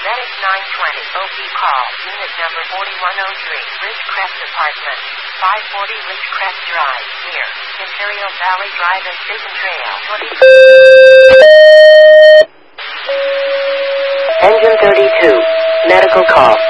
Medic 920, OP call, unit number 4103, Ridgecrest Apartment, 540 Ridgecrest Drive, near Imperial Valley Drive and Chisholm Trail, 20... Engine 32, medical call.